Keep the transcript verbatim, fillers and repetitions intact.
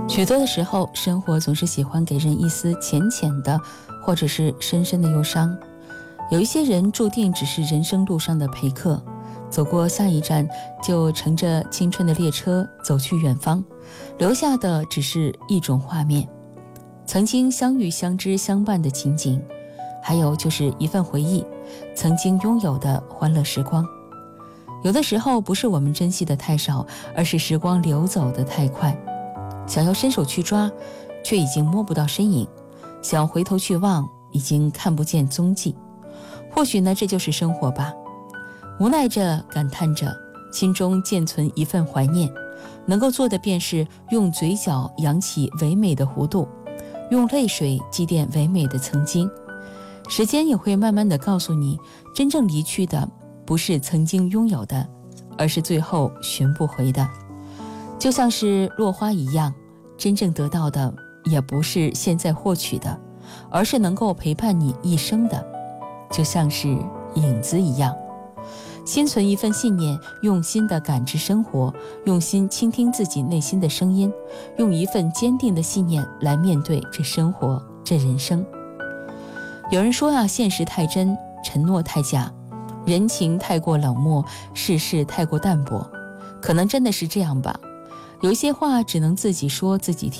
许多的时候，生活总是喜欢给人一丝浅浅的，或者是深深的忧伤。有一些人注定只是人生路上的陪客，走过下一站，就乘着青春的列车走去远方，留下的只是一种画面，曾经相遇相知相伴的情景，还有就是一份回忆，曾经拥有的欢乐时光。有的时候不是我们珍惜的太少，而是时光流走的太快，想要伸手去抓，却已经摸不到身影，想回头去望，已经看不见踪迹。或许呢，这就是生活吧。无奈着，感叹着，心中渐存一份怀念，能够做的便是用嘴角扬起唯美的弧度，用泪水祭奠唯美的曾经。时间也会慢慢地告诉你，真正离去的不是曾经拥有的，而是最后寻不回的。就像是落花一样，真正得到的也不是现在获取的，而是能够陪伴你一生的。就像是影子一样，心存一份信念，用心地感知生活，用心倾听自己内心的声音，用一份坚定的信念来面对这生活，这人生。有人说啊，现实太真，承诺太假，人情太过冷漠，世事太过淡薄。可能真的是这样吧，有一些话只能自己说自己听。